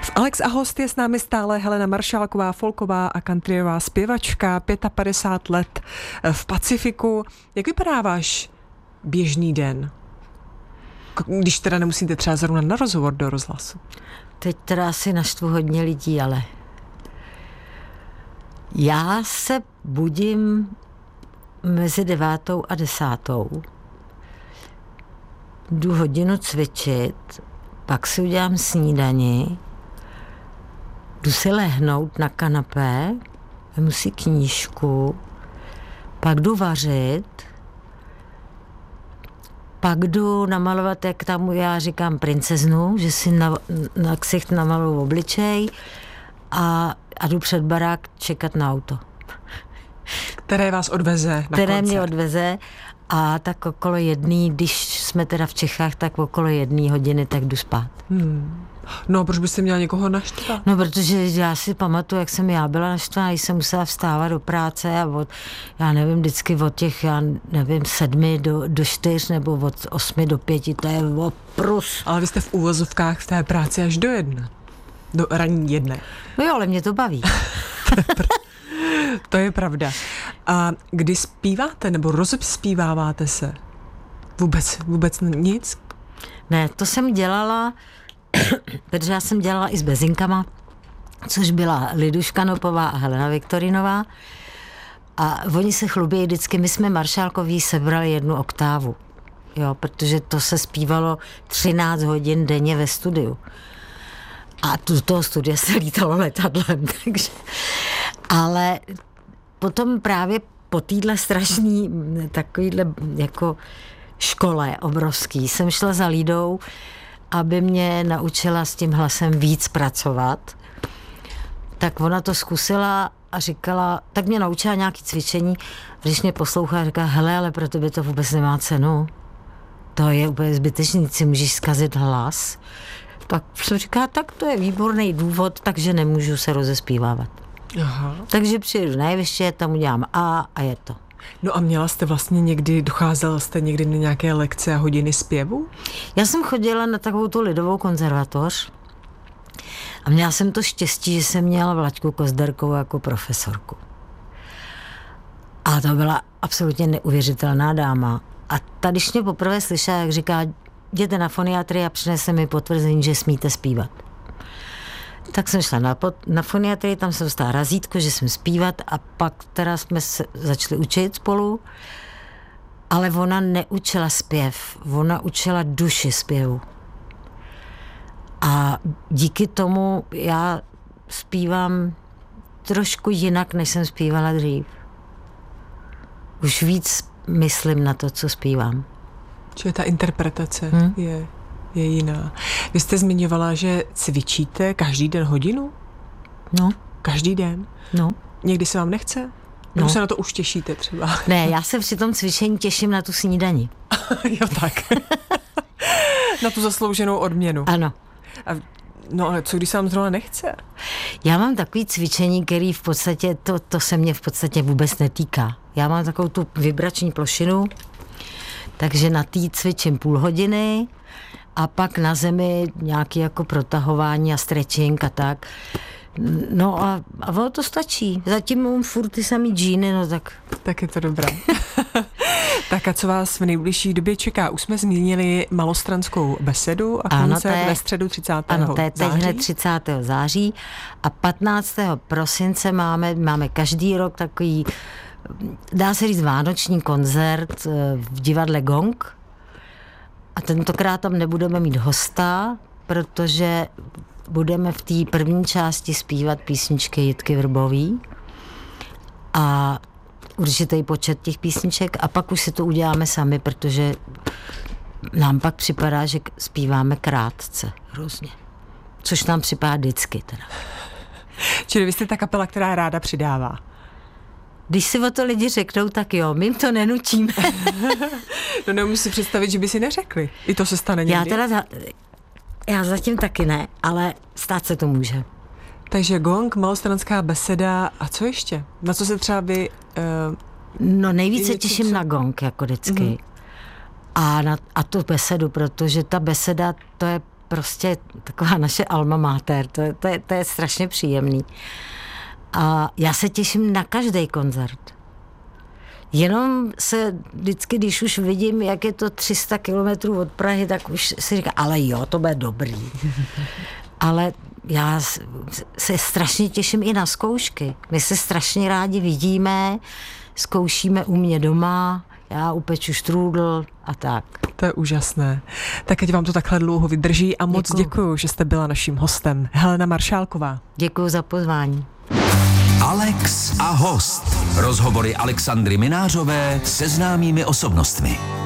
Alex a host je s námi stále Helena Maršálková, folková a countryová zpěvačka, 55 let v Pacifiku. Jak vypadá váš běžný den? Když teda nemusíte třeba zrovna na rozhovor do rozhlasu. Teď teda asi naštvu hodně lidí, ale já se budím mezi 9. a 10. Jdu hodinu cvičit, pak si udělám snídani, jdu si lehnout na kanapé, vemu si knížku, pak jdu vařit, pak jdu namalovat, jak tam já říkám princeznu, že si na ksicht namaluju obličej a jdu před barák čekat na auto. Které vás odveze na Které koncert. mě odveze a tak okolo 1, když jsme teda v Čechách, tak okolo 1 hodiny, tak jdu spát. No, proč byste měla někoho naštvat? No, protože já si pamatuju, jak jsem já byla naštvaná, když jsem musela vstávat do práce a já nevím, vždycky od těch, 7 do 4 nebo od 8 do 5, to je oprus. Ale vy jste v úvozovkách v té práci až do 1. Do ranní 1. No jo, ale mě to baví. To je pravda. A kdy zpíváte nebo rozespíváváte se? Vůbec nic? Ne, to jsem dělala, protože já jsem dělala i s bezinkama, což byla Liduška Nopová a Helena Viktorinová. A oni se chlubí vždycky, my jsme Maršálkoví sebrali 1 oktávu. Jo, protože to se zpívalo 13 hodin denně ve studiu. A do toho studia se lítalo letadlem, takže... Ale potom právě po téhle strašný takovýhle jako škole obrovský jsem šla za Lídou, aby mě naučila s tím hlasem víc pracovat. Tak ona to zkusila a říkala, tak mě naučila nějaké cvičení. Když mě poslouchá, říká, hele, ale pro tebe to vůbec nemá cenu. To je úplně zbytečný, si můžeš zkazit hlas. Tak jsem říká, tak to je výborný důvod, takže nemůžu se rozespívávat. Aha. Takže přijedu na jeviště, tam udělám a je to. No a docházela jste někdy na nějaké lekce a hodiny zpěvu? Já jsem chodila na takovou tu lidovou konzervatoř a měla jsem to štěstí, že jsem měla Vlaďku Kozderkovou jako profesorku. A to byla absolutně neuvěřitelná dáma. A ta, když mě poprvé slyšela, jak říká, jděte na foniatrii a přinese mi potvrzení, že smíte zpívat. Tak jsem šla na foniatrii, tam jsem dostala razítko, že jsem zpívat a pak teda jsme se začali učit spolu, ale ona neučila zpěv, ona učila duši zpěvu. A díky tomu já zpívám trošku jinak, než jsem zpívala dřív. Už víc myslím na to, co zpívám. Čili ta interpretace je jiná. Vy jste zmiňovala, že cvičíte každý den hodinu? No. Každý den? No. Někdy se vám nechce? Nebo se na to už těšíte třeba? Ne, já se při tom cvičení těším na tu snídani. Jo, tak. Na tu zaslouženou odměnu. Ano. No ale co když se vám zrovna nechce? Já mám takový cvičení, který v podstatě, to se mě v podstatě vůbec netýká. Já mám takovou tu vibrační plošinu, takže na té cvičím půl hodiny a pak na zemi nějaký jako protahování a stretching a tak. No a ono to stačí. Zatím mám furt ty samý džíny, no tak... Tak je to dobré. Tak a co vás v nejbližší době čeká? Už jsme zmínili Malostranskou besedu a koncert ve středu 30. Ano, to je teď září. hned 30. září a 15. prosince máme každý rok takový, dá se říct, vánoční koncert v divadle Gong. A tentokrát tam nebudeme mít hosta, protože budeme v té první části zpívat písničky Jitky Vrbový a určitý počet těch písniček a pak už si to uděláme sami, protože nám pak připadá, že zpíváme krátce hrozně. Což nám připadá vždycky teda. Čili vy jste ta kapela, která ráda přidává. Když si o to lidi řeknou, tak jo, my jim to nenutíme. No nemůžu si představit, že by si neřekli. I to se stane někdy. Já zatím taky ne, ale stát se to může. Takže Gong, Malostranská beseda a co ještě? Na co se třeba vy... No nejvíce těším na Gong, jako vždycky. A tu besedu, protože ta beseda, to je prostě taková naše alma mater, to je strašně příjemný. A já se těším na každý koncert. Jenom se vždycky, když už vidím, jak je to 300 kilometrů od Prahy, tak už si říkám, ale jo, to bude dobrý. Ale já se strašně těším i na zkoušky. My se strašně rádi vidíme, zkoušíme u mě doma, já upeču štrůdl a tak. To je úžasné. Tak ať vám to takhle dlouho vydrží a moc děkuju, že jste byla naším hostem. Helena Maršálková. Děkuju za pozvání. Alex a host. Rozhovory Alexandry Minářové se známými osobnostmi.